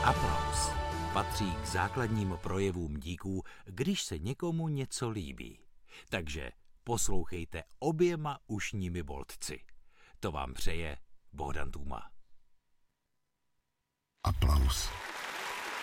Aplaus patří k základním projevům díků, když se někomu něco líbí. Takže poslouchejte oběma ušními boltci. To vám přeje Bohdan Tůma. Aplaus.